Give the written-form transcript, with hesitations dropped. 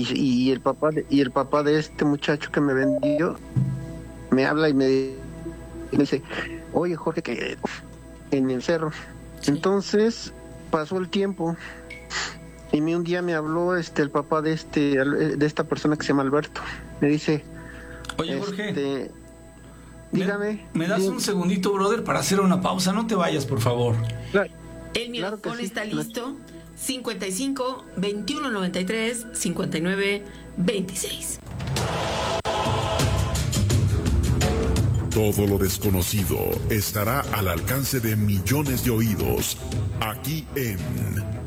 y el papá de este muchacho que me vendió me habla y me dice, oye Jorge, que en el cerro. Sí. Entonces pasó el tiempo y un día me habló el papá de esta persona que se llama Alberto. Me dice, Oye, Jorge, dígame. ¿me das un segundito, brother, para hacer una pausa? No te vayas, por favor. Claro, El claro que micrófono sí. está listo. 55 21 93 59 26. Todo lo desconocido estará al alcance de millones de oídos, aquí en